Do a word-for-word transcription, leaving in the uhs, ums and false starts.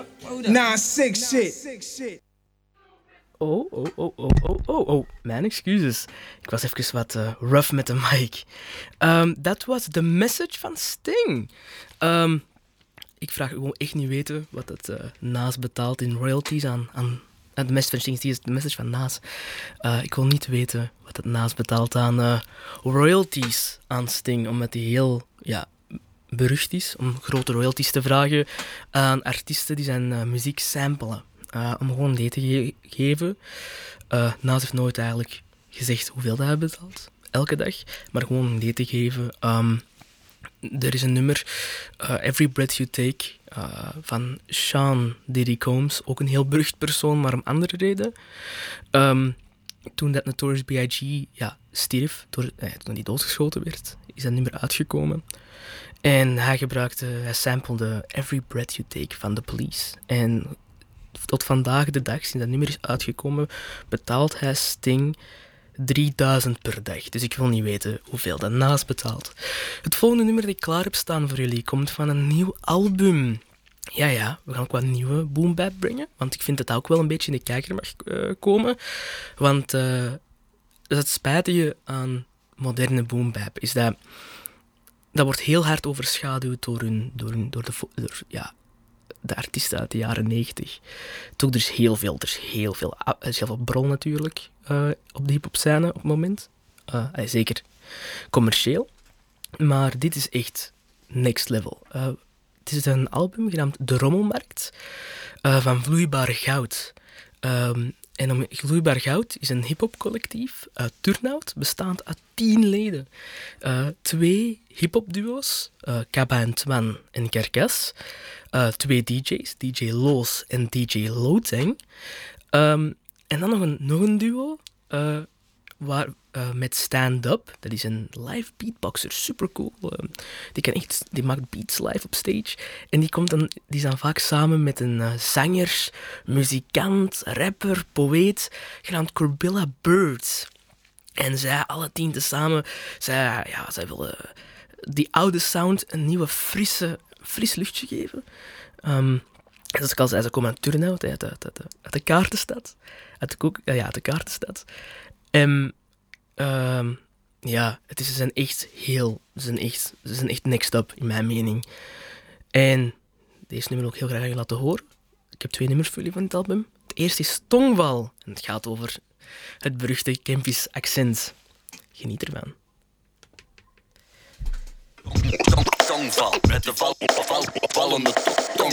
Nine six shit. Oh, oh, oh, oh, oh, oh, oh. Mijn excuses. Ik was even wat uh, rough met de mic. Um, dat was The Message van Sting. Um, ik vraag gewoon echt niet weten wat het uh, Nas betaalt in royalties aan... aan uh, de message van Sting is de message van Nas. Uh, ik wil niet weten wat het Nas betaalt aan uh, royalties aan Sting, omdat hij heel ja, berucht is om grote royalties te vragen aan artiesten die zijn uh, muziek samplen. Uh, om gewoon die te ge- geven. Uh, Nas heeft nooit eigenlijk gezegd hoeveel dat hij betaalt, elke dag, maar gewoon een idee te geven. Um, er is een nummer, uh, Every Breath You Take, uh, van Sean Diddy Combs, ook een heel berucht persoon, maar om andere reden. Um, toen dat Notorious B I G ja, stierf, door, eh, toen hij doodgeschoten werd, is dat nummer uitgekomen. En hij gebruikte, hij samplede Every Breath You Take van The Police. En tot vandaag de dag, sinds dat nummer is uitgekomen, betaalt hij Sting drieduizend per dag. Dus ik wil niet weten hoeveel dat Nas betaalt. Het volgende nummer dat ik klaar heb staan voor jullie komt van een nieuw album. Ja, ja, we gaan ook wat nieuwe boom bap brengen, want ik vind dat dat ook wel een beetje in de kijker mag uh, komen. Want uh, het spijtige aan moderne boom bap is dat dat wordt heel hard overschaduwd door, hun, door, hun, door, de, door ja, de artiesten uit de jaren negentig. Toch, er is heel veel, er is heel veel, er is heel veel bron natuurlijk uh, op de hip-hop scène op het moment. Uh, zeker commercieel. Maar dit is echt next level. Uh, het is een album genaamd De Rommelmarkt uh, van Vloeibaar Goud. Um, en om, Vloeibaar Goud is een hip-hop collectief uit Turnhout, bestaand uit tien leden. Uh, twee hip-hop duo's, uh, Kaba en Twan en Kerkas. Uh, twee D J's, D J Loos en D J Loteng. Um, en dan nog een, nog een duo uh, waar, uh, met Stand Up. Dat is een live beatboxer, supercool. Uh, die, kan echt, die maakt beats live op stage. En die, komt dan, die is dan vaak samen met een uh, zanger, muzikant, rapper, poëet, genaamd Corbilla Birds. En zij, alle tien tezamen, zij, ja, zij willen die oude sound een nieuwe, frisse, fris luchtje geven. Um, zoals ik al zei, ze komen uit Turnhout, uit, uit, uit, uit de kaartenstad. Uit de, koek, ja, uit de kaartenstad. En um, ja, het is, ze zijn echt heel, ze zijn echt, ze zijn echt next up, in mijn mening. En deze nummer wil ik heel graag aan je laten horen. Ik heb twee nummers voor jullie van dit album. Het eerste is Tongval. En het gaat over het beruchte Kempisch accent. Geniet ervan. Tongval, met de val, val, vallende tong.